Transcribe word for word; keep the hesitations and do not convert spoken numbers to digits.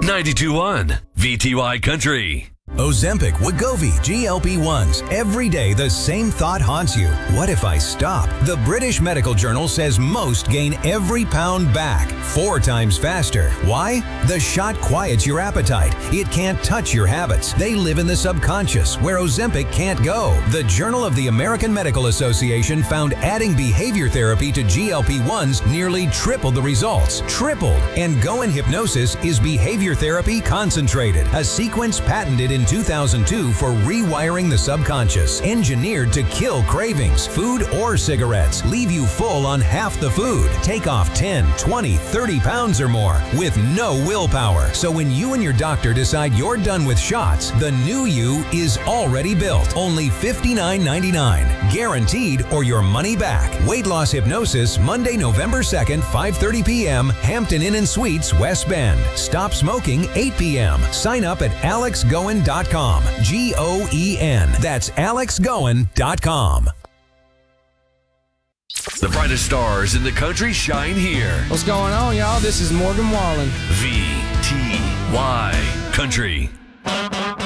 ninety-two point one V T Y Country. Ozempic, Wegovy, G L P ones. Every day the same thought haunts you. What if I stop? The British Medical Journal says most gain every pound back, four times faster. Why? The shot quiets your appetite. It can't touch your habits. They live in the subconscious, where Ozempic can't go. The Journal of the American Medical Association found adding behavior therapy to G L P ones nearly tripled the results. Tripled. And Go in Hypnosis is behavior therapy concentrated, a sequence patented in two thousand two for rewiring the subconscious, engineered to kill cravings, food or cigarettes, leave you full on half the food, take off ten, twenty, thirty pounds or more with no willpower. So when you and your doctor decide you're done with shots, the new you is already built. Only fifty-nine ninety-nine, guaranteed or your money back. Weight Loss Hypnosis, Monday, November second, five thirty p.m., Hampton Inn and Suites, West Bend. Stop smoking, eight p.m. Sign up at alex goen dot com. G O E N. That's alex goen dot com. The brightest stars in the country shine here. What's going on, y'all? This is Morgan Wallen. V T Y Country.